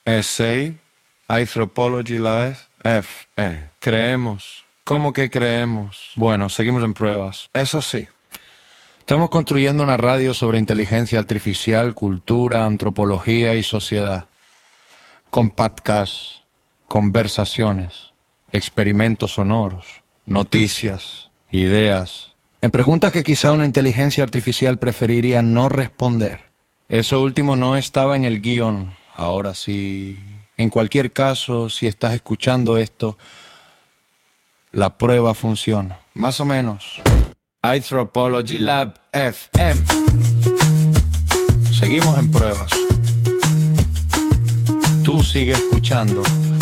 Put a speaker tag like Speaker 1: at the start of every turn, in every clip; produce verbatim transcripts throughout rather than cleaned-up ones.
Speaker 1: Essay, Anthropology Live, F, E. Creemos. ¿Cómo que creemos? Bueno, seguimos en pruebas. Eso sí. Estamos construyendo una radio sobre inteligencia artificial, cultura, antropología y sociedad. Con podcasts, conversaciones, experimentos sonoros, noticias, ideas. En preguntas que quizá una inteligencia artificial preferiría no responder. Eso último no estaba en el guión. Ahora sí. En cualquier caso, si estás escuchando esto, la prueba funciona. Más o menos. Anthropology Lab F M. Seguimos en pruebas. Tú sigue escuchando.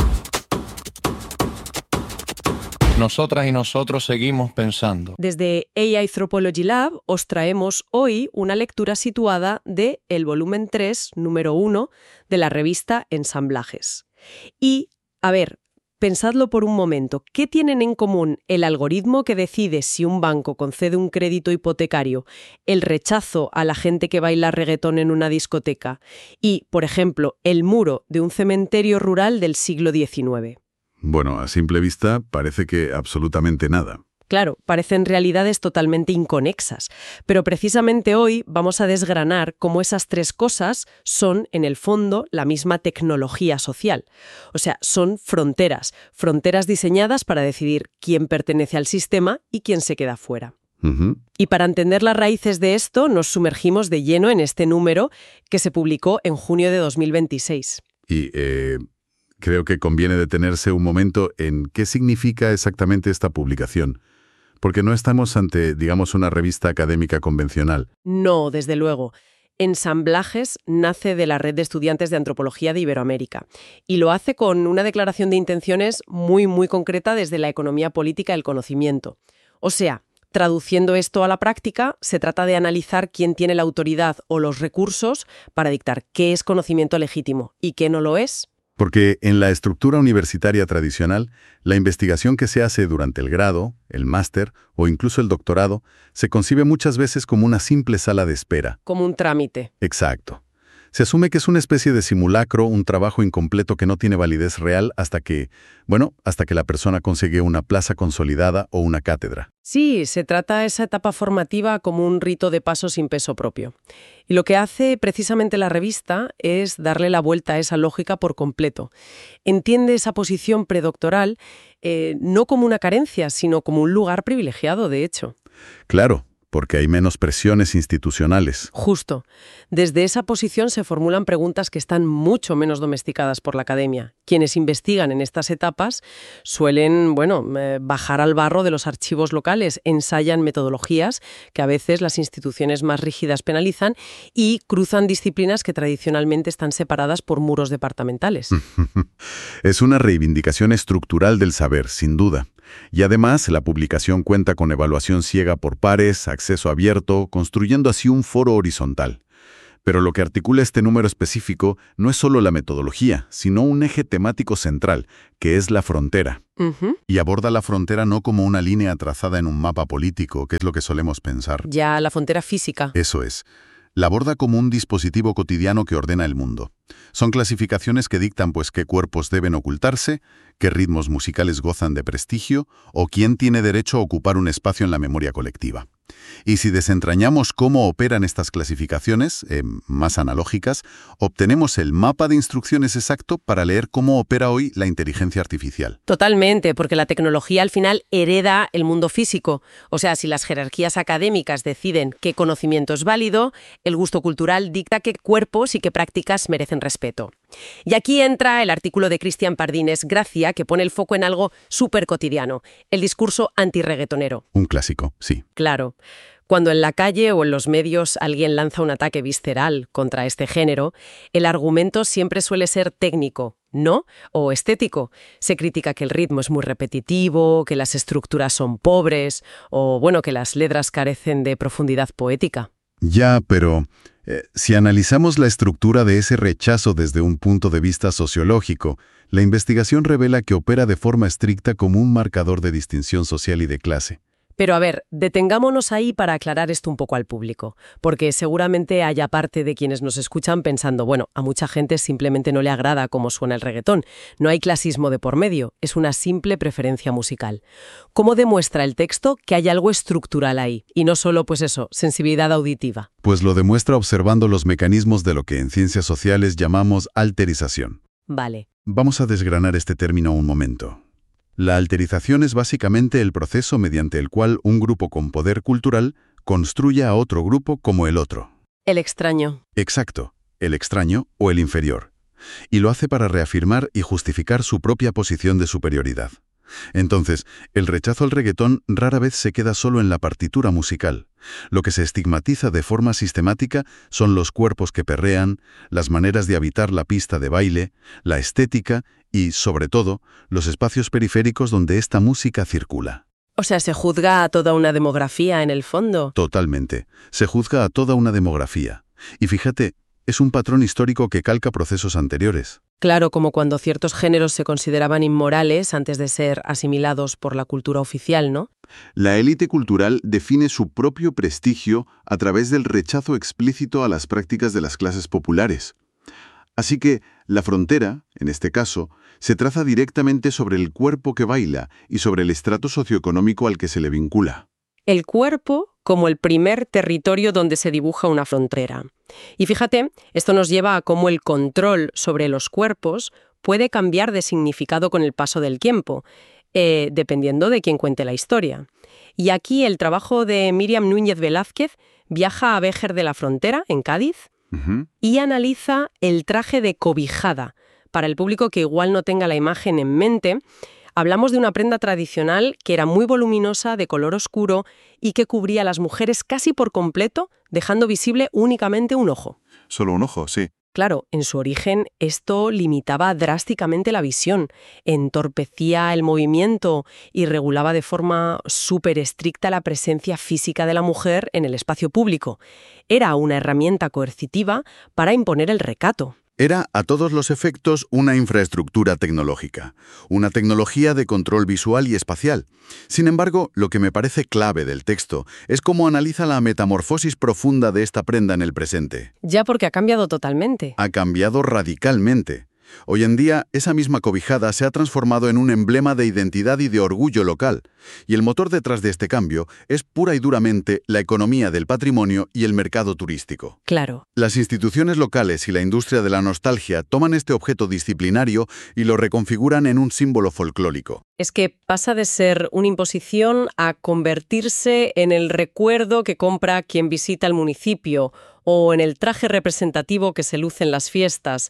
Speaker 1: Nosotras y nosotros seguimos pensando.
Speaker 2: Desde A I Anthropology Lab os traemos hoy una lectura situada de el volumen tres, número uno, de la revista Ensamblajes. Y, a ver, pensadlo por un momento. ¿Qué tienen en común el algoritmo que decide si un banco concede un crédito hipotecario, el rechazo a la gente que baila reggaetón en una discoteca y, por ejemplo, el muro de un cementerio rural del siglo diecinueve?
Speaker 3: Bueno, a simple vista parece que absolutamente nada.
Speaker 2: Claro, parecen realidades totalmente inconexas, pero precisamente hoy vamos a desgranar cómo esas tres cosas son, en el fondo, la misma tecnología social. O sea, son fronteras, fronteras diseñadas para decidir quién pertenece al sistema y quién se queda fuera.
Speaker 3: Uh-huh.
Speaker 2: Y para entender las raíces de esto, nos sumergimos de lleno en este número que se publicó en junio de dos mil veintiséis.
Speaker 3: Y eh, creo que conviene detenerse un momento en qué significa exactamente esta publicación. Porque no estamos ante, digamos, una revista académica convencional.
Speaker 2: No, desde luego. Ensamblajes nace de la Red de Estudiantes de Antropología de Iberoamérica y lo hace con una declaración de intenciones muy, muy concreta desde la economía política del conocimiento. O sea, traduciendo esto a la práctica, se trata de analizar quién tiene la autoridad o los recursos para dictar qué es conocimiento legítimo y qué no lo es.
Speaker 3: Porque en la estructura universitaria tradicional, la investigación que se hace durante el grado, el máster o incluso el doctorado se concibe muchas veces como una simple sala de espera.
Speaker 2: Como un trámite.
Speaker 3: Exacto. Se asume que es una especie de simulacro, un trabajo incompleto que no tiene validez real hasta que, bueno, hasta que la persona consigue una plaza consolidada o una cátedra.
Speaker 2: Sí, se trata esa etapa formativa como un rito de paso sin peso propio. Y lo que hace precisamente la revista es darle la vuelta a esa lógica por completo. Entiende esa posición predoctoral eh, no como una carencia, sino como un lugar privilegiado, de hecho.
Speaker 3: Claro. Porque hay menos presiones institucionales.
Speaker 2: Justo. Desde esa posición se formulan preguntas que están mucho menos domesticadas por la academia. Quienes investigan en estas etapas suelen, bueno, eh, bajar al barro de los archivos locales, ensayan metodologías que a veces las instituciones más rígidas penalizan y cruzan disciplinas que tradicionalmente están separadas por muros departamentales.
Speaker 3: Es una reivindicación estructural del saber, sin duda. Y además, la publicación cuenta con evaluación ciega por pares, acceso abierto, construyendo así un foro horizontal. Pero lo que articula este número específico no es solo la metodología, sino un eje temático central, que es la frontera.
Speaker 2: Uh-huh.
Speaker 3: Y aborda la frontera no como una línea trazada en un mapa político, que es lo que solemos pensar.
Speaker 2: Ya, la frontera física.
Speaker 3: Eso es. La aborda como un dispositivo cotidiano que ordena el mundo. Son clasificaciones que dictan pues qué cuerpos deben ocultarse, qué ritmos musicales gozan de prestigio o quién tiene derecho a ocupar un espacio en la memoria colectiva. Y si desentrañamos cómo operan estas clasificaciones, eh, más analógicas, obtenemos el mapa de instrucciones exacto para leer cómo opera hoy la inteligencia artificial.
Speaker 2: Totalmente, porque la tecnología al final hereda el mundo físico. O sea, si las jerarquías académicas deciden qué conocimiento es válido, el gusto cultural dicta qué cuerpos y qué prácticas merecen respeto. Y aquí entra el artículo de Cristian Pardines Gracia, que pone el foco en algo súper cotidiano, el discurso antirreggaetonero.
Speaker 3: Un clásico, sí.
Speaker 2: Claro. Cuando en la calle o en los medios alguien lanza un ataque visceral contra este género, el argumento siempre suele ser técnico, ¿no? O estético. Se critica que el ritmo es muy repetitivo, que las estructuras son pobres, o bueno, que las letras carecen de profundidad poética.
Speaker 3: Ya, pero eh, si analizamos la estructura de ese rechazo desde un punto de vista sociológico, la investigación revela que opera de forma estricta como un marcador de distinción social y de clase.
Speaker 2: Pero a ver, detengámonos ahí para aclarar esto un poco al público, porque seguramente haya parte de quienes nos escuchan pensando, bueno, a mucha gente simplemente no le agrada cómo suena el reggaetón, no hay clasismo de por medio, es una simple preferencia musical. ¿Cómo demuestra el texto que hay algo estructural ahí, y no solo, pues eso, sensibilidad auditiva?
Speaker 3: Pues lo demuestra observando los mecanismos de lo que en ciencias sociales llamamos alterización.
Speaker 2: Vale.
Speaker 3: Vamos a desgranar este término un momento. La alterización es básicamente el proceso mediante el cual un grupo con poder cultural construye a otro grupo como el otro.
Speaker 2: El extraño.
Speaker 3: Exacto, el extraño o el inferior. Y lo hace para reafirmar y justificar su propia posición de superioridad. Entonces, el rechazo al reggaetón rara vez se queda solo en la partitura musical. Lo que se estigmatiza de forma sistemática son los cuerpos que perrean, las maneras de habitar la pista de baile, la estética y, sobre todo, los espacios periféricos donde esta música circula.
Speaker 2: O sea, ¿se juzga a toda una demografía en el fondo?
Speaker 3: Totalmente. Se juzga a toda una demografía. Y fíjate, es un patrón histórico que calca procesos anteriores.
Speaker 2: Claro, como cuando ciertos géneros se consideraban inmorales antes de ser asimilados por la cultura oficial, ¿no?
Speaker 4: La élite cultural define su propio prestigio a través del rechazo explícito a las prácticas de las clases populares. Así que la frontera, en este caso, se traza directamente sobre el cuerpo que baila y sobre el estrato socioeconómico al que se le vincula.
Speaker 2: El cuerpo como el primer territorio donde se dibuja una frontera. Y fíjate, esto nos lleva a cómo el control sobre los cuerpos puede cambiar de significado con el paso del tiempo, eh, dependiendo de quién cuente la historia. Y aquí el trabajo de Míriam Núñez Velázquez viaja a Béjar de la Frontera, en Cádiz,
Speaker 4: Uh-huh.
Speaker 2: y analiza el traje de cobijada. Para el público que igual no tenga la imagen en mente, hablamos de una prenda tradicional que era muy voluminosa, de color oscuro y que cubría a las mujeres casi por completo, dejando visible únicamente un ojo.
Speaker 4: Solo un ojo, sí.
Speaker 2: Claro, en su origen esto limitaba drásticamente la visión, entorpecía el movimiento y regulaba de forma súper estricta la presencia física de la mujer en el espacio público. Era una herramienta coercitiva para imponer el recato.
Speaker 3: Era, a todos los efectos, una infraestructura tecnológica, una tecnología de control visual y espacial. Sin embargo, lo que me parece clave del texto es cómo analiza la metamorfosis profunda de esta prenda en el presente.
Speaker 2: Ya porque ha cambiado totalmente.
Speaker 3: Ha cambiado radicalmente. Hoy en día, esa misma cobijada se ha transformado en un emblema de identidad y de orgullo local. Y el motor detrás de este cambio es pura y duramente la economía del patrimonio y el mercado turístico.
Speaker 2: Claro.
Speaker 3: Las instituciones locales y la industria de la nostalgia toman este objeto disciplinario y lo reconfiguran en un símbolo folclórico.
Speaker 2: Es que pasa de ser una imposición a convertirse en el recuerdo que compra quien visita el municipio o en el traje representativo que se luce en las fiestas.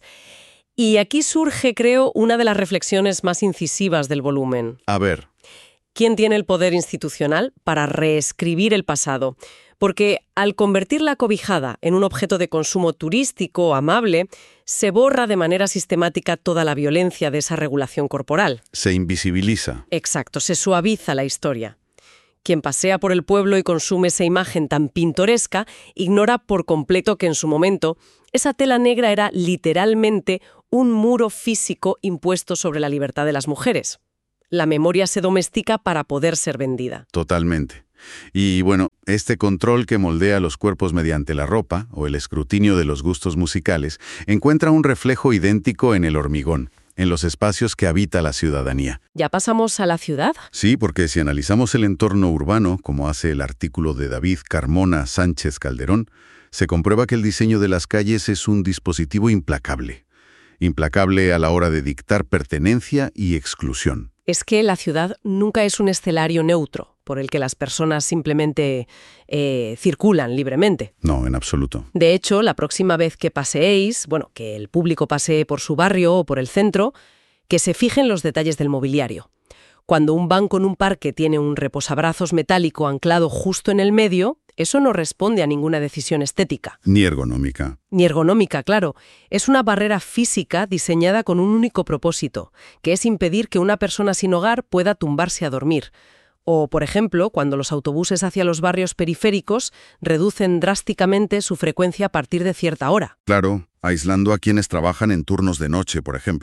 Speaker 2: Y aquí surge, creo, una de las reflexiones más incisivas del volumen.
Speaker 3: A ver.
Speaker 2: ¿Quién tiene el poder institucional para reescribir el pasado? Porque al convertir la cobijada en un objeto de consumo turístico amable, se borra de manera sistemática toda la violencia de esa regulación corporal.
Speaker 3: Se invisibiliza.
Speaker 2: Exacto, se suaviza la historia. Quien pasea por el pueblo y consume esa imagen tan pintoresca ignora por completo que en su momento esa tela negra era literalmente un muro físico impuesto sobre la libertad de las mujeres. La memoria se domestica para poder ser vendida.
Speaker 3: Totalmente. Y bueno, este control que moldea los cuerpos mediante la ropa, o el escrutinio de los gustos musicales, encuentra un reflejo idéntico en el hormigón, en los espacios que habita la ciudadanía.
Speaker 2: ¿Ya pasamos a la ciudad?
Speaker 3: Sí, porque si analizamos el entorno urbano, como hace el artículo de David Carmona Sánchez Calderón, se comprueba que el diseño de las calles es un dispositivo implacable. Implacable a la hora de dictar pertenencia y exclusión.
Speaker 2: Es que la ciudad nunca es un escenario neutro, por el que las personas simplemente eh, circulan libremente.
Speaker 3: No, en absoluto.
Speaker 2: De hecho, la próxima vez que paseéis, bueno, que el público pasee por su barrio o por el centro, que se fijen los detalles del mobiliario. Cuando un banco en un parque tiene un reposabrazos metálico anclado justo en el medio, eso no responde a ninguna decisión estética.
Speaker 3: Ni ergonómica.
Speaker 2: Ni ergonómica, claro. Es una barrera física diseñada con un único propósito, que es impedir que una persona sin hogar pueda tumbarse a dormir. O, por ejemplo, cuando los autobuses hacia los barrios periféricos reducen drásticamente su frecuencia a partir de cierta hora.
Speaker 3: Claro, aislando a quienes trabajan en turnos de noche, por ejemplo.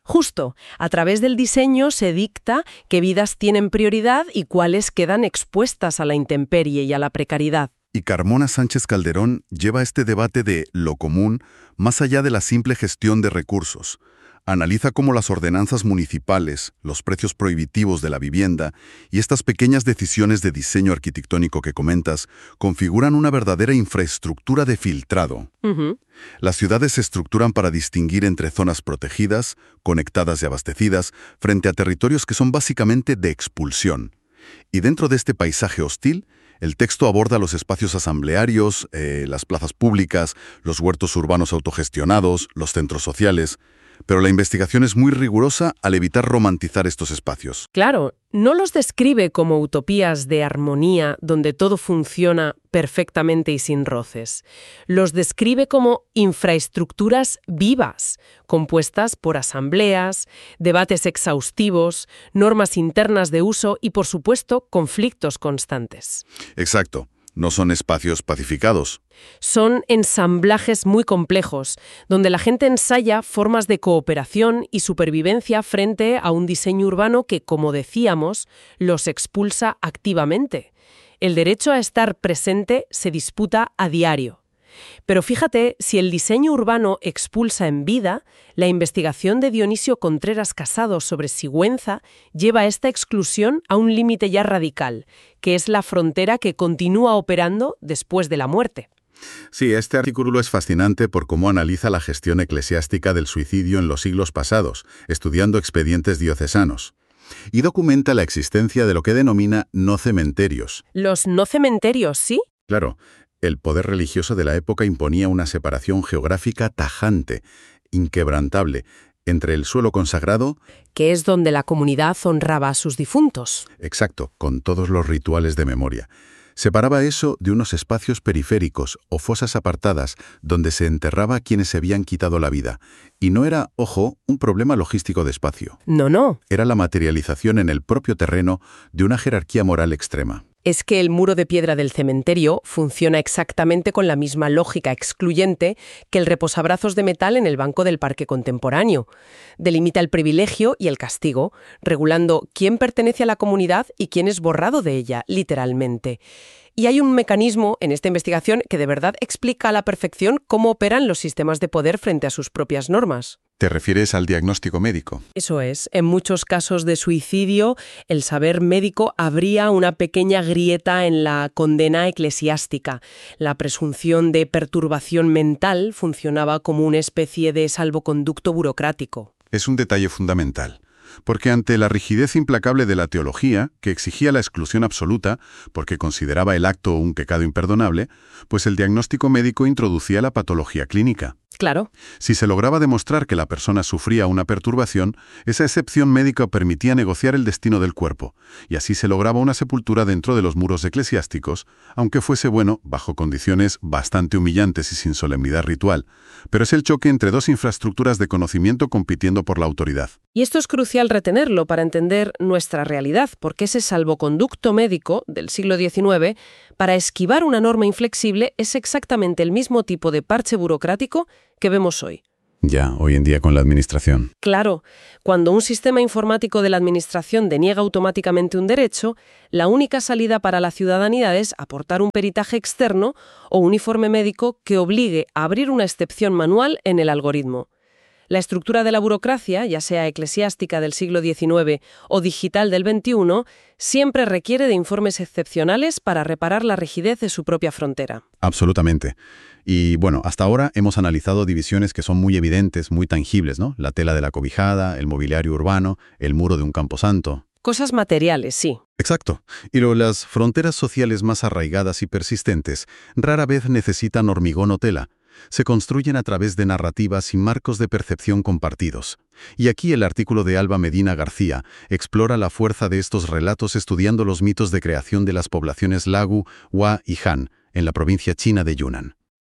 Speaker 2: Justo, a través del diseño se dicta qué vidas tienen prioridad y cuáles quedan expuestas a la intemperie y a la precariedad.
Speaker 3: Y Carmona Sánchez Calderón lleva este debate de lo común más allá de la simple gestión de recursos. Analiza cómo las ordenanzas municipales, los precios prohibitivos de la vivienda y estas pequeñas decisiones de diseño arquitectónico que comentas configuran una verdadera infraestructura de filtrado.
Speaker 2: Uh-huh.
Speaker 3: Las ciudades se estructuran para distinguir entre zonas protegidas, conectadas y abastecidas, frente a territorios que son básicamente de expulsión. Y dentro de este paisaje hostil, el texto aborda los espacios asamblearios, eh, las plazas públicas, los huertos urbanos autogestionados, los centros sociales. Pero la investigación es muy rigurosa al evitar romantizar estos espacios.
Speaker 2: Claro, no los describe como utopías de armonía donde todo funciona perfectamente y sin roces. Los describe como infraestructuras vivas, compuestas por asambleas, debates exhaustivos, normas internas de uso y, por supuesto, conflictos constantes.
Speaker 3: Exacto. No son espacios pacificados.
Speaker 2: Son ensamblajes muy complejos, donde la gente ensaya formas de cooperación y supervivencia frente a un diseño urbano que, como decíamos, los expulsa activamente. El derecho a estar presente se disputa a diario. Pero fíjate, si el diseño urbano expulsa en vida, la investigación de Dionisio Contreras Casado sobre Sigüenza lleva esta exclusión a un límite ya radical, que es la frontera que continúa operando después de la muerte.
Speaker 3: Sí, este artículo es fascinante por cómo analiza la gestión eclesiástica del suicidio en los siglos pasados, estudiando expedientes diocesanos. Y documenta la existencia de lo que denomina no cementerios.
Speaker 2: Los no cementerios, ¿sí?
Speaker 3: Claro. El poder religioso de la época imponía una separación geográfica tajante, inquebrantable, entre el suelo consagrado,
Speaker 2: que es donde la comunidad honraba a sus difuntos.
Speaker 3: Exacto, con todos los rituales de memoria. Separaba eso de unos espacios periféricos o fosas apartadas donde se enterraba a quienes se habían quitado la vida. Y no era, ojo, un problema logístico de espacio.
Speaker 2: No, no.
Speaker 3: Era la materialización en el propio terreno de una jerarquía moral extrema.
Speaker 2: Es que el muro de piedra del cementerio funciona exactamente con la misma lógica excluyente que el reposabrazos de metal en el banco del parque contemporáneo. Delimita el privilegio y el castigo, regulando quién pertenece a la comunidad y quién es borrado de ella, literalmente. Y hay un mecanismo en esta investigación que de verdad explica a la perfección cómo operan los sistemas de poder frente a sus propias normas.
Speaker 3: ¿Te refieres al diagnóstico médico?
Speaker 2: Eso es. En muchos casos de suicidio, el saber médico abría una pequeña grieta en la condena eclesiástica. La presunción de perturbación mental funcionaba como una especie de salvoconducto burocrático.
Speaker 3: Es un detalle fundamental. Porque ante la rigidez implacable de la teología, que exigía la exclusión absoluta, porque consideraba el acto un pecado imperdonable, pues el diagnóstico médico introducía la patología clínica.
Speaker 2: Claro.
Speaker 3: Si se lograba demostrar que la persona sufría una perturbación, esa excepción médica permitía negociar el destino del cuerpo, y así se lograba una sepultura dentro de los muros eclesiásticos, aunque fuese bueno, bajo condiciones bastante humillantes y sin solemnidad ritual. Pero es el choque entre dos infraestructuras de conocimiento compitiendo por la autoridad.
Speaker 2: Y esto es crucial retenerlo para entender nuestra realidad, porque ese salvoconducto médico del siglo diecinueve, para esquivar una norma inflexible, es exactamente el mismo tipo de parche burocrático que vemos hoy.
Speaker 3: Ya, hoy en día con la administración.
Speaker 2: Claro, cuando un sistema informático de la administración deniega automáticamente un derecho, la única salida para la ciudadanía es aportar un peritaje externo o un informe médico que obligue a abrir una excepción manual en el algoritmo. La estructura de la burocracia, ya sea eclesiástica del siglo diecinueve o digital del veintiuno, siempre requiere de informes excepcionales para reparar la rigidez de su propia frontera.
Speaker 3: Absolutamente. Y bueno, hasta ahora hemos analizado divisiones que son muy evidentes, muy tangibles, ¿no? La tela de la cobijada, el mobiliario urbano, el muro de un camposanto.
Speaker 2: Cosas materiales, sí.
Speaker 3: Exacto. Y luego las fronteras sociales más arraigadas y persistentes rara vez necesitan hormigón o tela. Se construyen a través de narrativas y marcos de percepción compartidos. Y aquí el artículo de Alba Medina García explora la fuerza de estos relatos estudiando los mitos de creación de las poblaciones Lagu, Hua y Han, en la provincia china de Yunnan.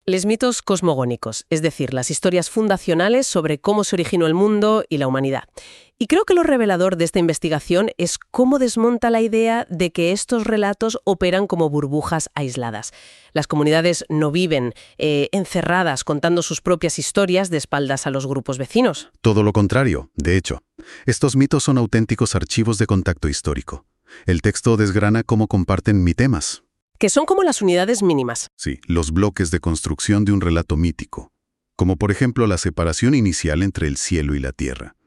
Speaker 2: Los mitos cosmogónicos, es decir, las historias fundacionales sobre cómo se originó el mundo y la humanidad. Y creo que lo revelador de esta investigación es cómo desmonta la idea de que estos relatos operan como burbujas aisladas. Las comunidades no viven eh, encerradas contando sus propias historias de espaldas a los grupos vecinos.
Speaker 3: Todo lo contrario, de hecho. Estos mitos son auténticos archivos de contacto histórico. El texto desgrana cómo comparten mitemas.
Speaker 2: Que son como las unidades mínimas.
Speaker 3: Sí, los bloques de construcción de un relato mítico, como por ejemplo la separación inicial entre el cielo y la tierra.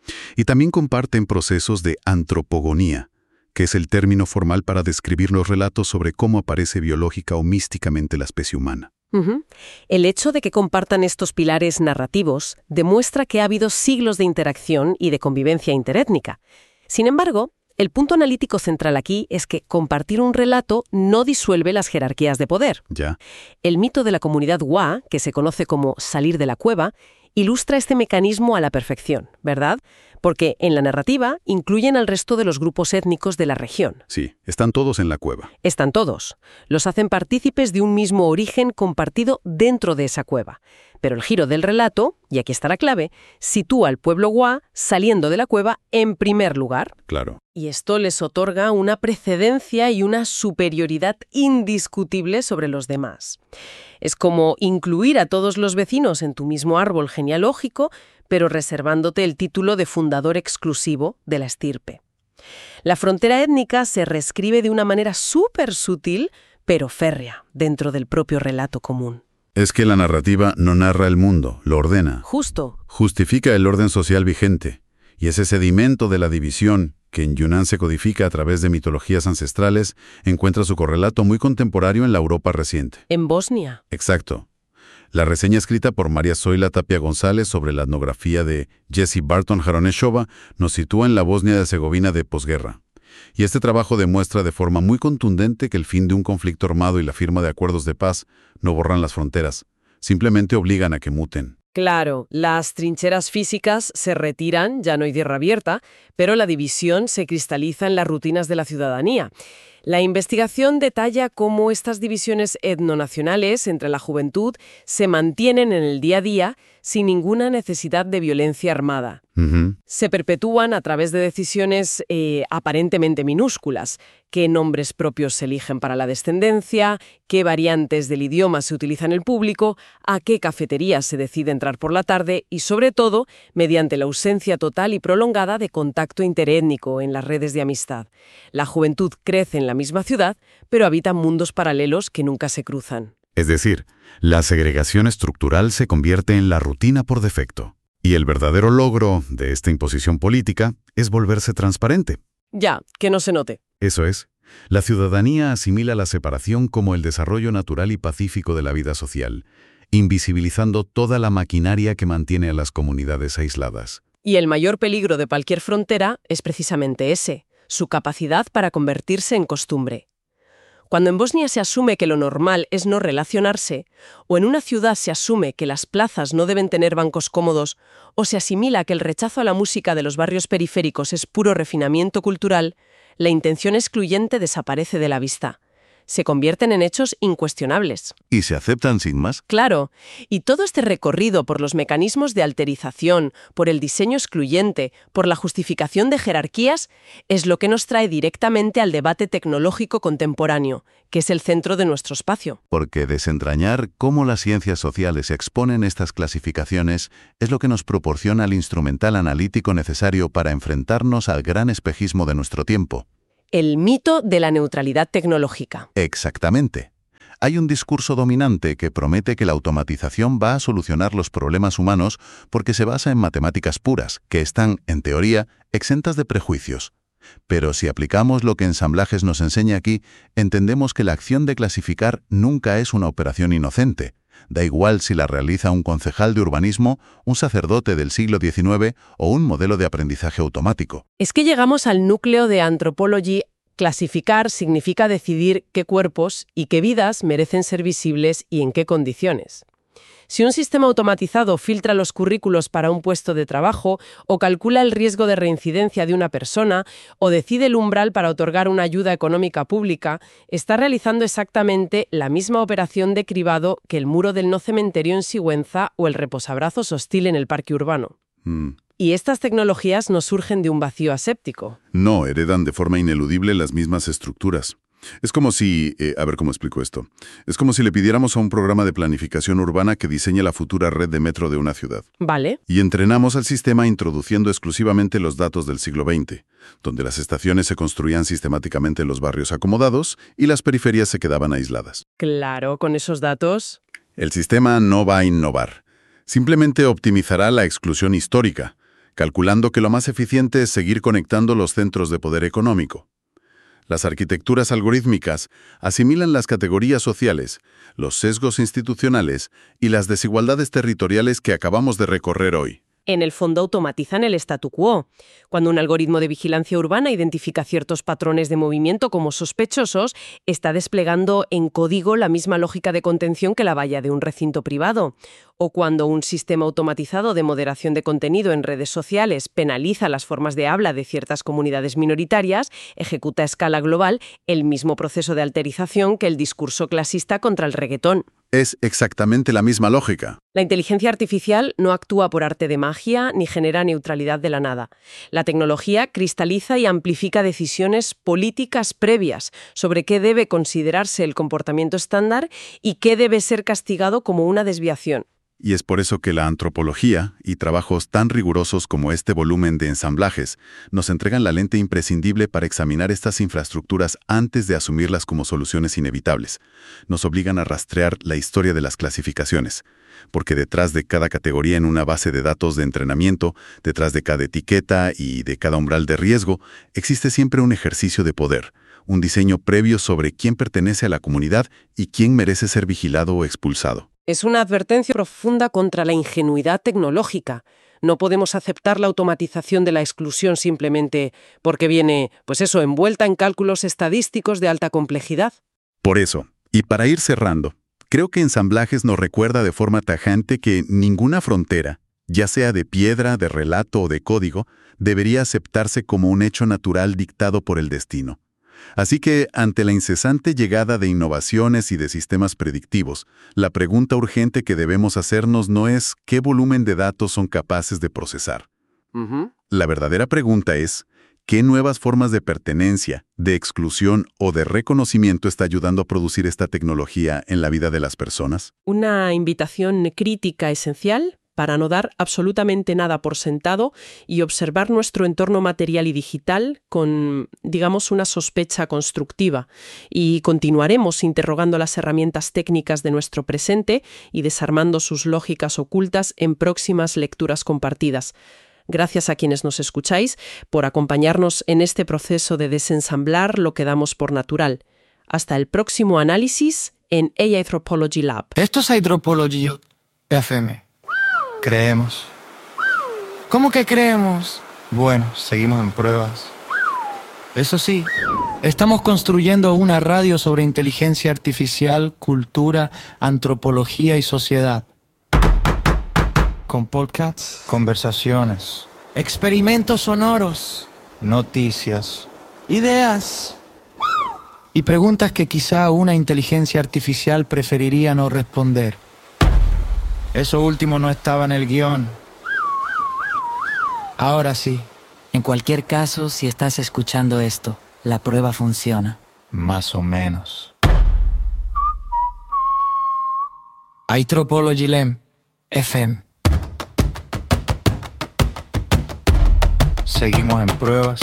Speaker 3: Y también comparten procesos de antropogonía, que es el término formal para describir los relatos sobre cómo aparece biológica o místicamente la especie humana.
Speaker 2: Uh-huh. El hecho de que compartan estos pilares narrativos demuestra que ha habido siglos de interacción y de convivencia interétnica. Sin embargo, el punto analítico central aquí es que compartir un relato no disuelve las jerarquías de poder.
Speaker 3: Ya.
Speaker 2: El mito de la comunidad Wa, que se conoce como salir de la cueva, ilustra este mecanismo a la perfección, ¿verdad? Porque en la narrativa incluyen al resto de los grupos étnicos de la región.
Speaker 3: Sí, están todos en la cueva.
Speaker 2: Están todos. Los hacen partícipes de un mismo origen compartido dentro de esa cueva. Pero el giro del relato, y aquí está la clave, sitúa al pueblo Wa saliendo de la cueva en primer lugar.
Speaker 3: Claro.
Speaker 2: Y esto les otorga una precedencia y una superioridad indiscutible sobre los demás. Es como incluir a todos los vecinos en tu mismo árbol genealógico, pero reservándote el título de fundador exclusivo de la estirpe. La frontera étnica se reescribe de una manera súper sutil, pero férrea, dentro del propio relato común.
Speaker 3: Es que la narrativa no narra el mundo, lo ordena.
Speaker 2: Justo.
Speaker 3: Justifica el orden social vigente. Y ese sedimento de la división, que en Yunnan se codifica a través de mitologías ancestrales, encuentra su correlato muy contemporáneo en la Europa reciente.
Speaker 2: En Bosnia.
Speaker 3: Exacto. La reseña escrita por María Zoila Tapia González sobre la etnografía de Jessie Barton Jaroneshova nos sitúa en la Bosnia de Herzegovina de posguerra. Y este trabajo demuestra de forma muy contundente que el fin de un conflicto armado y la firma de acuerdos de paz no borran las fronteras, simplemente obligan a que muten.
Speaker 2: Claro, las trincheras físicas se retiran, ya no hay guerra abierta, pero la división se cristaliza en las rutinas de la ciudadanía. La investigación detalla cómo estas divisiones etnonacionales entre la juventud se mantienen en el día a día sin ninguna necesidad de violencia armada.
Speaker 3: Uh-huh.
Speaker 2: Se perpetúan a través de decisiones eh, aparentemente minúsculas, qué nombres propios se eligen para la descendencia, qué variantes del idioma se utilizan en el público, a qué cafetería se decide entrar por la tarde y, sobre todo, mediante la ausencia total y prolongada de contacto interétnico en las redes de amistad. La juventud crece en la misma ciudad, pero habita mundos paralelos que nunca se cruzan.
Speaker 3: Es decir, la segregación estructural se convierte en la rutina por defecto. Y el verdadero logro de esta imposición política es volverse transparente.
Speaker 2: Ya, que no se note.
Speaker 3: Eso es. La ciudadanía asimila la separación como el desarrollo natural y pacífico de la vida social, invisibilizando toda la maquinaria que mantiene a las comunidades aisladas.
Speaker 2: Y el mayor peligro de cualquier frontera es precisamente ese, su capacidad para convertirse en costumbre. Cuando en Bosnia se asume que lo normal es no relacionarse, o en una ciudad se asume que las plazas no deben tener bancos cómodos, o se asimila que el rechazo a la música de los barrios periféricos es puro refinamiento cultural, la intención excluyente desaparece de la vista. Se convierten en hechos incuestionables.
Speaker 3: ¿Y se aceptan sin más?
Speaker 2: Claro, y todo este recorrido por los mecanismos de alterización, por el diseño excluyente, por la justificación de jerarquías, es lo que nos trae directamente al debate tecnológico contemporáneo, que es el centro de nuestro espacio.
Speaker 3: Porque desentrañar cómo las ciencias sociales exponen estas clasificaciones es lo que nos proporciona el instrumental analítico necesario para enfrentarnos al gran espejismo de nuestro tiempo.
Speaker 2: El mito de la neutralidad tecnológica.
Speaker 3: Exactamente. Hay un discurso dominante que promete que la automatización va a solucionar los problemas humanos porque se basa en matemáticas puras, que están, en teoría, exentas de prejuicios. Pero si aplicamos lo que Ensamblajes nos enseña aquí, entendemos que la acción de clasificar nunca es una operación inocente. Da igual si la realiza un concejal de urbanismo, un sacerdote del siglo diecinueve o un modelo de aprendizaje automático.
Speaker 2: Es que llegamos al núcleo de Anthropology. Clasificar significa decidir qué cuerpos y qué vidas merecen ser visibles y en qué condiciones. Si un sistema automatizado filtra los currículos para un puesto de trabajo, o calcula el riesgo de reincidencia de una persona, o decide el umbral para otorgar una ayuda económica pública, está realizando exactamente la misma operación de cribado que el muro del no cementerio en Sigüenza o el reposabrazos hostil en el parque urbano.
Speaker 3: Mm.
Speaker 2: Y estas tecnologías no surgen de un vacío aséptico.
Speaker 3: No, heredan de forma ineludible las mismas estructuras. Es como si, eh, a ver cómo explico esto, es como si le pidiéramos a un programa de planificación urbana que diseñe la futura red de metro de una ciudad.
Speaker 2: Vale.
Speaker 3: Y entrenamos al sistema introduciendo exclusivamente los datos del siglo veinte, donde las estaciones se construían sistemáticamente en los barrios acomodados y las periferias se quedaban aisladas.
Speaker 2: Claro, con esos datos.
Speaker 3: El sistema no va a innovar, simplemente optimizará la exclusión histórica, calculando que lo más eficiente es seguir conectando los centros de poder económico. Las arquitecturas algorítmicas asimilan las categorías sociales, los sesgos institucionales y las desigualdades territoriales que acabamos de recorrer hoy.
Speaker 2: En el fondo automatizan el statu quo. Cuando un algoritmo de vigilancia urbana identifica ciertos patrones de movimiento como sospechosos, está desplegando en código la misma lógica de contención que la valla de un recinto privado. O cuando un sistema automatizado de moderación de contenido en redes sociales penaliza las formas de habla de ciertas comunidades minoritarias, ejecuta a escala global el mismo proceso de alterización que el discurso clasista contra el reggaetón.
Speaker 3: Es exactamente la misma lógica.
Speaker 2: La inteligencia artificial no actúa por arte de magia ni genera neutralidad de la nada. La tecnología cristaliza y amplifica decisiones políticas previas sobre qué debe considerarse el comportamiento estándar y qué debe ser castigado como una desviación.
Speaker 3: Y es por eso que la antropología y trabajos tan rigurosos como este volumen de ensamblajes nos entregan la lente imprescindible para examinar estas infraestructuras antes de asumirlas como soluciones inevitables. Nos obligan a rastrear la historia de las clasificaciones, porque detrás de cada categoría en una base de datos de entrenamiento, detrás de cada etiqueta y de cada umbral de riesgo, existe siempre un ejercicio de poder, un diseño previo sobre quién pertenece a la comunidad y quién merece ser vigilado o expulsado.
Speaker 2: Es una advertencia profunda contra la ingenuidad tecnológica. No podemos aceptar la automatización de la exclusión simplemente porque viene, pues eso, envuelta en cálculos estadísticos de alta complejidad.
Speaker 3: Por eso, y para ir cerrando, creo que Ensamblajes nos recuerda de forma tajante que ninguna frontera, ya sea de piedra, de relato o de código, debería aceptarse como un hecho natural dictado por el destino. Así que, ante la incesante llegada de innovaciones y de sistemas predictivos, la pregunta urgente que debemos hacernos no es ¿qué volumen de datos son capaces de procesar?
Speaker 2: Uh-huh.
Speaker 3: La verdadera pregunta es ¿qué nuevas formas de pertenencia, de exclusión o de reconocimiento está ayudando a producir esta tecnología en la vida de las personas?
Speaker 2: Una invitación crítica esencial para no dar absolutamente nada por sentado y observar nuestro entorno material y digital con, digamos, una sospecha constructiva. Y continuaremos interrogando las herramientas técnicas de nuestro presente y desarmando sus lógicas ocultas en próximas lecturas compartidas. Gracias a quienes nos escucháis por acompañarnos en este proceso de desensamblar lo que damos por natural. Hasta el próximo análisis en A I Anthropology Lab.
Speaker 1: Esto es Anthropology F M. Creemos. ¿Cómo que creemos? Bueno, seguimos en pruebas. Eso sí, estamos construyendo una radio sobre inteligencia artificial, cultura, antropología y sociedad. Con podcasts, conversaciones, experimentos sonoros, noticias, ideas y preguntas que quizá una inteligencia artificial preferiría no responder. Eso último no estaba en el guión. Ahora sí.
Speaker 5: En cualquier caso, si estás escuchando esto, la prueba funciona.
Speaker 1: Más o menos. Anthropology Lab F M. Seguimos en pruebas.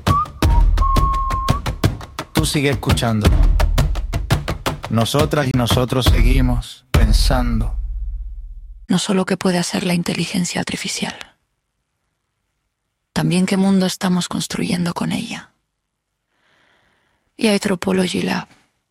Speaker 1: Tú sigue escuchando. Nosotras y nosotros seguimos pensando.
Speaker 6: No solo qué puede hacer la inteligencia artificial, también qué mundo estamos construyendo con ella. Y Anthropology Lab.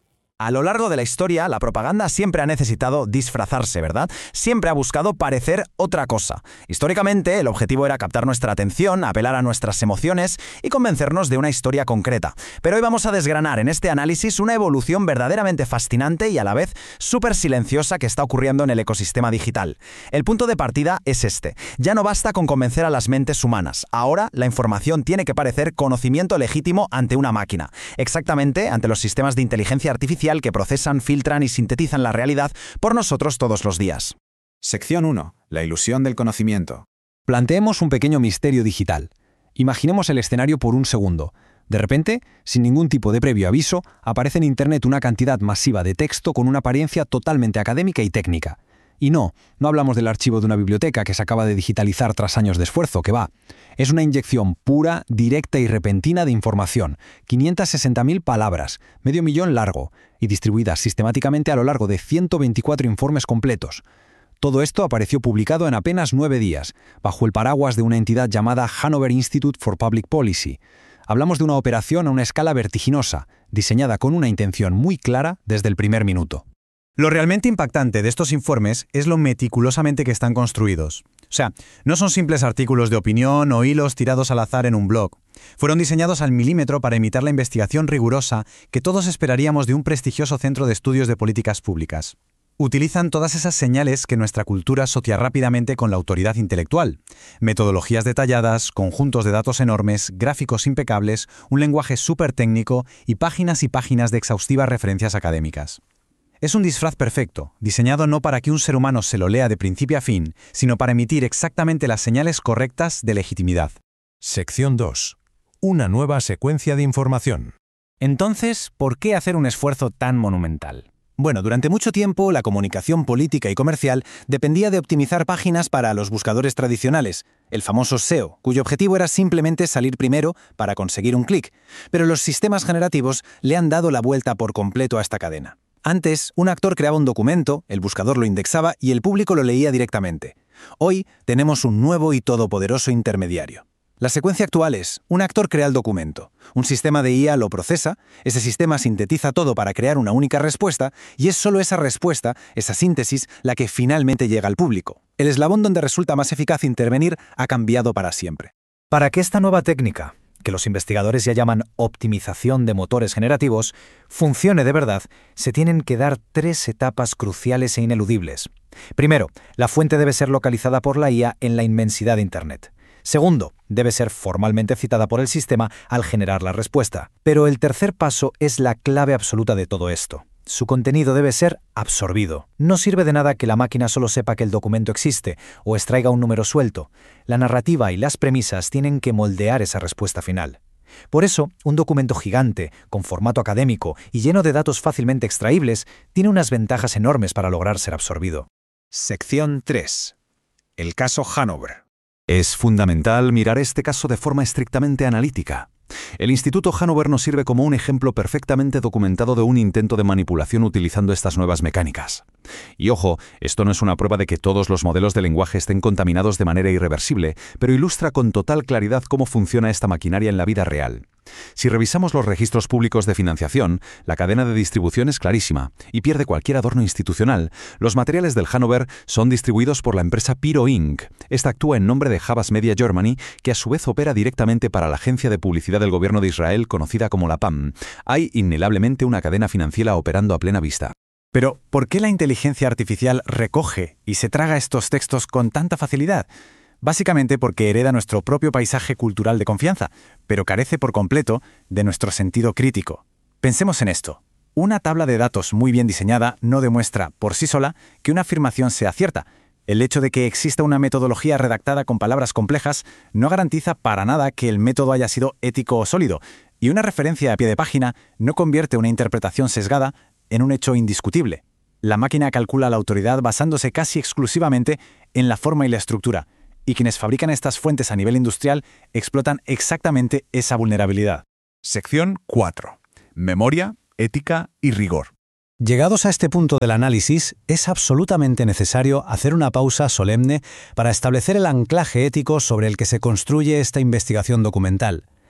Speaker 7: A lo largo de la historia, la propaganda siempre ha necesitado disfrazarse, ¿verdad? Siempre ha buscado parecer otra cosa. Históricamente, el objetivo era captar nuestra atención, apelar a nuestras emociones y convencernos de una historia concreta. Pero hoy vamos a desgranar en este análisis una evolución verdaderamente fascinante y a la vez súper silenciosa que está ocurriendo en el ecosistema digital. El punto de partida es este. Ya no basta con convencer a las mentes humanas. Ahora, la información tiene que parecer conocimiento legítimo ante una máquina. Exactamente ante los sistemas de inteligencia artificial que procesan, filtran y sintetizan la realidad por nosotros todos los días.
Speaker 8: Sección uno. La ilusión del conocimiento.
Speaker 9: Planteemos un pequeño misterio digital. Imaginemos el escenario por un segundo. De repente, sin ningún tipo de previo aviso, aparece en Internet una cantidad masiva de texto con una apariencia totalmente académica y técnica. Y no, no hablamos del archivo de una biblioteca que se acaba de digitalizar tras años de esfuerzo, que va. Es una inyección pura, directa y repentina de información, quinientas sesenta mil palabras, medio millón largo, y distribuidas sistemáticamente a lo largo de ciento veinticuatro informes completos. Todo esto apareció publicado en apenas nueve días, bajo el paraguas de una entidad llamada Hanover Institute for Public Policy. Hablamos de una operación a una escala vertiginosa, diseñada con una intención muy clara desde el primer minuto.
Speaker 10: Lo realmente impactante de estos informes es lo meticulosamente que están construidos. O sea, no son simples artículos de opinión o hilos tirados al azar en un blog. Fueron diseñados al milímetro para imitar la investigación rigurosa que todos esperaríamos de un prestigioso centro de estudios de políticas públicas. Utilizan todas esas señales que nuestra cultura asocia rápidamente con la autoridad intelectual. Metodologías detalladas, conjuntos de datos enormes, gráficos impecables, un lenguaje súper técnico y páginas y páginas de exhaustivas referencias académicas. Es un disfraz perfecto, diseñado no para que un ser humano se lo lea de principio a fin, sino para emitir exactamente las señales correctas de legitimidad.
Speaker 11: Sección dos. Una nueva secuencia de información.
Speaker 7: Entonces, ¿por qué hacer un esfuerzo tan monumental? Bueno, durante mucho tiempo la comunicación política y comercial dependía de optimizar páginas para los buscadores tradicionales, el famoso S E O, cuyo objetivo era simplemente salir primero para conseguir un clic, pero los sistemas generativos le han dado la vuelta por completo a esta cadena. Antes, un actor creaba un documento, el buscador lo indexaba y el público lo leía directamente. Hoy tenemos un nuevo y todopoderoso intermediario. La secuencia actual es, un actor crea el documento, un sistema de I A lo procesa, ese sistema sintetiza todo para crear una única respuesta y es solo esa respuesta, esa síntesis, la que finalmente llega al público. El eslabón donde resulta más eficaz intervenir ha cambiado para siempre.
Speaker 10: Para que esta nueva técnica, que los investigadores ya llaman optimización de motores generativos, funcione de verdad, se tienen que dar tres etapas cruciales e ineludibles. Primero, la fuente debe ser localizada por la I A en la inmensidad de Internet. Segundo, debe ser formalmente citada por el sistema al generar la respuesta. Pero el tercer paso es la clave absoluta de todo esto. Su contenido debe ser absorbido. No sirve de nada que la máquina solo sepa que el documento existe o extraiga un número suelto. La narrativa y las premisas tienen que moldear esa respuesta final. Por eso, un documento gigante, con formato académico y lleno de datos fácilmente extraíbles, tiene unas ventajas enormes para lograr ser absorbido.
Speaker 11: Sección tres. El caso Hanover.
Speaker 4: Es fundamental mirar este caso de forma estrictamente analítica. El Instituto Hanover nos sirve como un ejemplo perfectamente documentado de un intento de manipulación utilizando estas nuevas mecánicas. Y ojo, esto no es una prueba de que todos los modelos de lenguaje estén contaminados de manera irreversible, pero ilustra con total claridad cómo funciona esta maquinaria en la vida real. Si revisamos los registros públicos de financiación, la cadena de distribución es clarísima y pierde cualquier adorno institucional. Los materiales del Hanover son distribuidos por la empresa Piro incorporated. Esta actúa en nombre de Havas Media Germany, que a su vez opera directamente para la agencia de publicidad del gobierno de Israel conocida como la P A M. Hay innegablemente una cadena financiera operando a plena vista.
Speaker 10: Pero, ¿por qué la inteligencia artificial recoge y se traga estos textos con tanta facilidad? Básicamente porque hereda nuestro propio paisaje cultural de confianza, pero carece por completo de nuestro sentido crítico. Pensemos en esto. Una tabla de datos muy bien diseñada no demuestra, por sí sola, que una afirmación sea cierta. El hecho de que exista una metodología redactada con palabras complejas no garantiza para nada que el método haya sido ético o sólido, y una referencia a pie de página no convierte una interpretación sesgada en un hecho indiscutible. La máquina calcula la autoridad basándose casi exclusivamente en la forma y la estructura, y quienes fabrican estas fuentes a nivel industrial explotan exactamente esa vulnerabilidad.
Speaker 11: Sección cuatro. Memoria, ética y rigor.
Speaker 9: Llegados a este punto del análisis, es absolutamente necesario hacer una pausa solemne para establecer el anclaje ético sobre el que se construye esta investigación documental.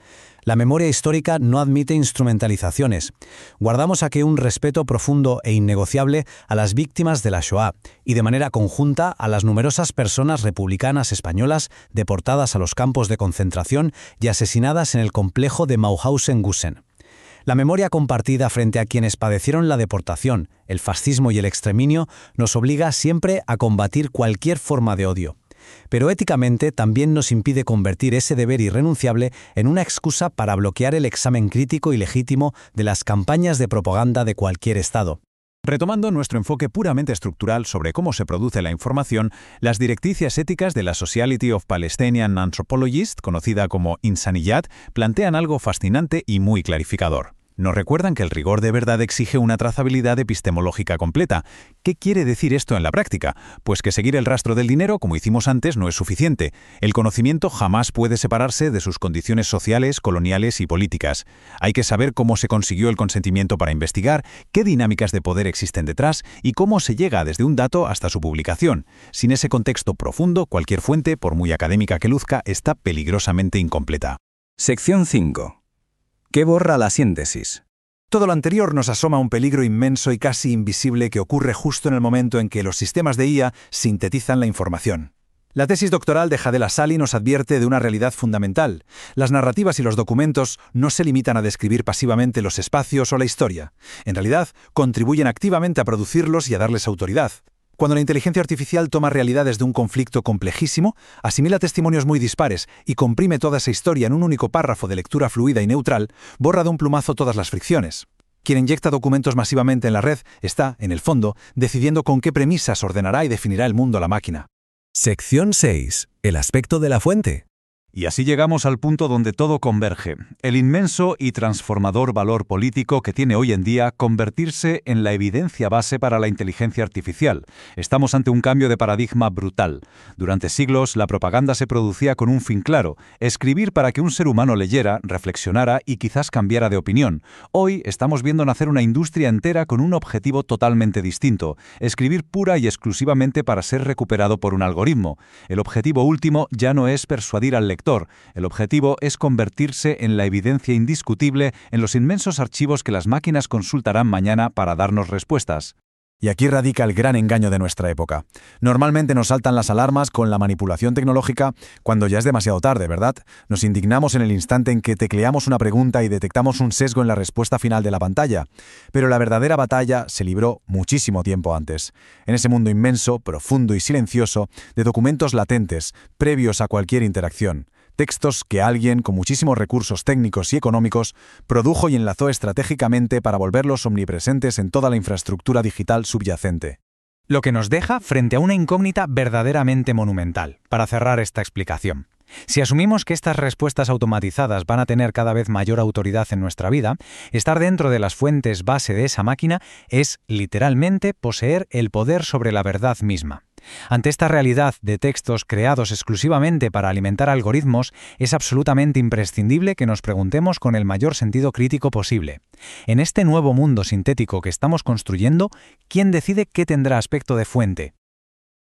Speaker 7: La memoria histórica no admite instrumentalizaciones. Guardamos aquí un respeto profundo e innegociable a las víctimas de la Shoah y de manera conjunta a las numerosas personas republicanas españolas deportadas a los campos de concentración y asesinadas en el complejo de Mauthausen-Gusen. La memoria compartida frente a quienes padecieron la deportación, el fascismo y el exterminio nos obliga siempre a combatir cualquier forma de odio. Pero éticamente también nos impide convertir ese deber irrenunciable en una excusa para bloquear el examen crítico y legítimo de las campañas de propaganda de cualquier Estado.
Speaker 10: Retomando nuestro enfoque puramente estructural sobre cómo se produce la información, las directrices éticas de la Society of Palestinian Anthropologists, conocida como Insaniyat, plantean algo fascinante y muy clarificador. Nos recuerdan que el rigor de verdad exige una trazabilidad epistemológica completa. ¿Qué quiere decir esto en la práctica? Pues que seguir el rastro del dinero, como hicimos antes, no es suficiente. El conocimiento jamás puede separarse de sus condiciones sociales, coloniales y políticas. Hay que saber cómo se consiguió el consentimiento para investigar, qué dinámicas de poder existen detrás y cómo se llega desde un dato hasta su publicación. Sin ese contexto profundo, cualquier fuente, por muy académica que luzca, está peligrosamente incompleta.
Speaker 9: Sección cinco. ¿Qué borra la síntesis?
Speaker 12: Todo lo anterior nos asoma un peligro inmenso y casi invisible que ocurre justo en el momento en que los sistemas de I A sintetizan la información. La tesis doctoral de Jadel Asali nos advierte de una realidad fundamental. Las narrativas y los documentos no se limitan a describir pasivamente los espacios o la historia. En realidad, contribuyen activamente a producirlos y a darles autoridad. Cuando la inteligencia artificial toma realidades de un conflicto complejísimo, asimila testimonios muy dispares y comprime toda esa historia en un único párrafo de lectura fluida y neutral, borra de un plumazo todas las fricciones. Quien inyecta documentos masivamente en la red está, en el fondo, decidiendo con qué premisas ordenará y definirá el mundo a la máquina.
Speaker 11: Sección seis. El aspecto de la fuente.
Speaker 13: Y así llegamos al punto donde todo converge, el inmenso y transformador valor político que tiene hoy en día convertirse en la evidencia base para la inteligencia artificial. Estamos ante un cambio de paradigma brutal. Durante siglos, la propaganda se producía con un fin claro, escribir para que un ser humano leyera, reflexionara y quizás cambiara de opinión. Hoy estamos viendo nacer una industria entera con un objetivo totalmente distinto, escribir pura y exclusivamente para ser recuperado por un algoritmo. El objetivo último ya no es persuadir al lector. El objetivo es convertirse en la evidencia indiscutible en los inmensos archivos que las máquinas consultarán mañana para darnos respuestas.
Speaker 12: Y aquí radica el gran engaño de nuestra época. Normalmente nos saltan las alarmas con la manipulación tecnológica cuando ya es demasiado tarde, ¿verdad? Nos indignamos en el instante en que tecleamos una pregunta y detectamos un sesgo en la respuesta final de la pantalla. Pero la verdadera batalla se libró muchísimo tiempo antes. En ese mundo inmenso, profundo y silencioso de documentos latentes, previos a cualquier interacción. Textos que alguien, con muchísimos recursos técnicos y económicos, produjo y enlazó estratégicamente para volverlos omnipresentes en toda la infraestructura digital subyacente.
Speaker 10: Lo que nos deja frente a una incógnita verdaderamente monumental, para cerrar esta explicación. Si asumimos que estas respuestas automatizadas van a tener cada vez mayor autoridad en nuestra vida, estar dentro de las fuentes base de esa máquina es, literalmente, poseer el poder sobre la verdad misma. Ante esta realidad de textos creados exclusivamente para alimentar algoritmos, es absolutamente imprescindible que nos preguntemos con el mayor sentido crítico posible. En este nuevo mundo sintético que estamos construyendo, ¿quién decide qué tendrá aspecto de fuente?